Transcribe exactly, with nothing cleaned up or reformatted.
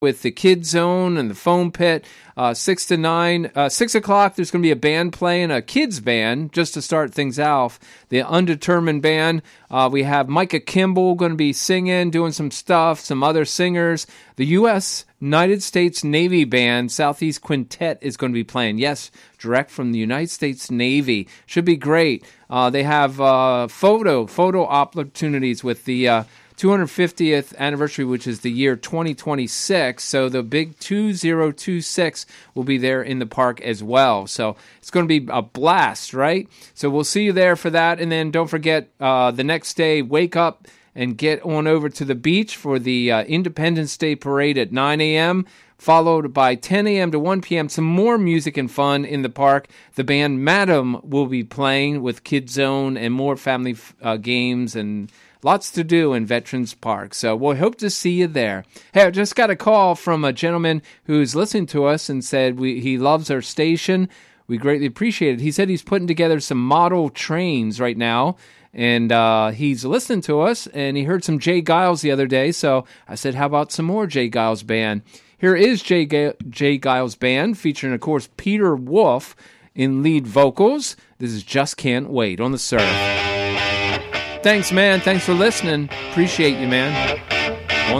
with the Kid Zone and the Foam Pit, uh, six to nine. Uh, six o'clock, there's going to be a band playing, a kids band, just to start things off. The Undetermined Band. Uh, we have Micah Kimball going to be singing, doing some stuff, some other singers. The U S United States Navy Band, Southeast Quintet, is going to be playing. Yes, direct from the United States Navy. Should be great. Uh, they have uh, photo, photo opportunities with the Uh, two hundred fiftieth anniversary, which is the year twenty twenty-six. So the big two thousand twenty-six will be there in the park as well. So it's going to be a blast, right? So we'll see you there for that. And then don't forget, uh, the next day, wake up and get on over to the beach for the uh, Independence Day Parade at nine a.m., followed by ten a.m. to one p.m., some more music and fun in the park. The band Madam will be playing with Kid Zone and more family uh, games and lots to do in Veterans Park. So we'll hope to see you there. Hey, I just got a call from a gentleman who's listening to us and said we, he loves our station. We greatly appreciate it. He said he's putting together some model trains right now, and uh, he's listening to us, and he heard some Jay Giles the other day. So I said, how about some more Jay Giles Band? Here is Jay, Ga- Jay Giles Band, featuring, of course, Peter Wolf in lead vocals. This is Just Can't Wait on the Surf. Thanks, man. Thanks for listening. Appreciate you, man.